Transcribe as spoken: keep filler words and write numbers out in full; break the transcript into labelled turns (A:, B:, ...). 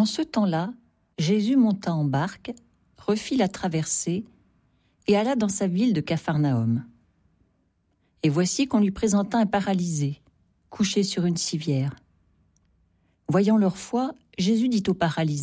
A: En ce temps-là, Jésus monta en barque, refit la traversée et alla dans sa ville de Capharnaüm. Et voici qu'on lui présenta un paralysé, couché sur une civière. Voyant leur foi, Jésus dit au paralysé :